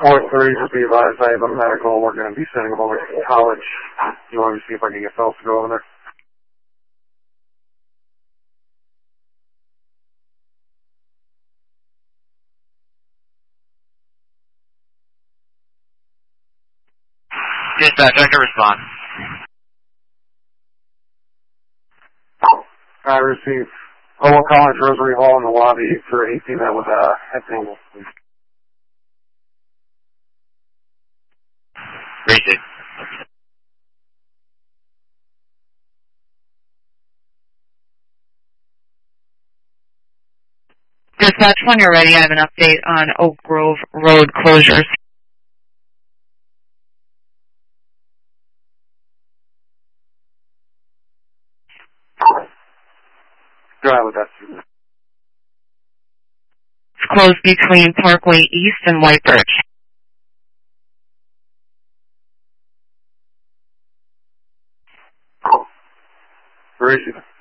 4:30 just be advised I have a medical. We're going to be sending them over to college. You want me to see if I can get Phelps to go over there? Dispatch, I can respond. I received Lowell College Rosary Hall in the lobby for 18 that with a head angle. Received. Dispatch, when you're ready, I have an update on Oak Grove Road closures. Go ahead with that. It's closed between Parkway East and White Birch. Where is she?